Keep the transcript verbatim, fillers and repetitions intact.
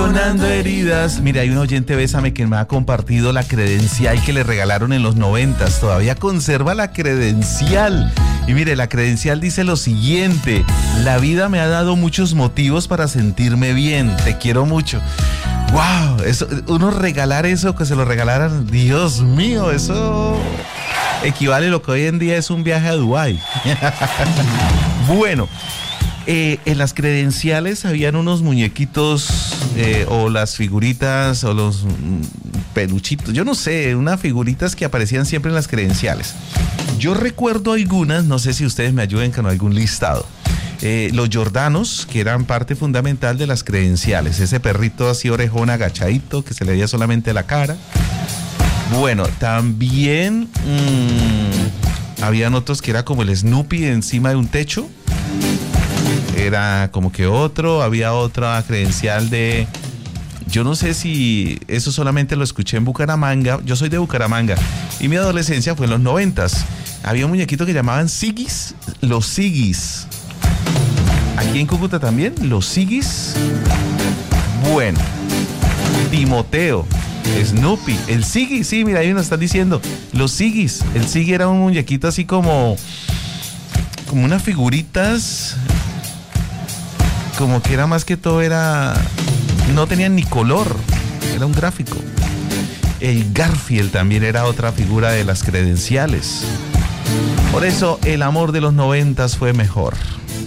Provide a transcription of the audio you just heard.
sanando heridas. Mira, hay un oyente, Bésame, que me ha compartido la credencial que le regalaron en los noventas. Todavía conserva la credencial. Y mire, la credencial dice lo siguiente: la vida me ha dado muchos motivos para sentirme bien. Te quiero mucho. Wow, eso, uno regalar eso, que se lo regalaran, Dios mío, eso equivale a lo que hoy en día es un viaje a Dubái. Bueno, eh, en las credenciales habían unos muñequitos eh, o las figuritas o los mm, peluchitos, yo no sé, unas figuritas que aparecían siempre en las credenciales. Yo recuerdo algunas, no sé si ustedes me ayuden con algún listado. Eh, los Jordanos, que eran parte fundamental de las credenciales, ese perrito así orejón agachadito que se le veía solamente la cara. Bueno, también mmm, habían otros que era como el Snoopy encima de un techo, era como que otro. Había otra credencial de, yo no sé si eso solamente lo escuché en Bucaramanga, yo soy de Bucaramanga y mi adolescencia fue en los noventas. Había un muñequito que llamaban Sigis, los Sigis. Aquí en Cúcuta también, los Sigis. Bueno, Timoteo, Snoopy, el Siggy, sí, mira, ahí nos están diciendo, los Sigis. El Siggy era un muñequito así como, como unas figuritas, como que era más que todo, era, no tenían ni color, era un gráfico. El Garfield también era otra figura de las credenciales. Por eso el amor de los noventas fue mejor.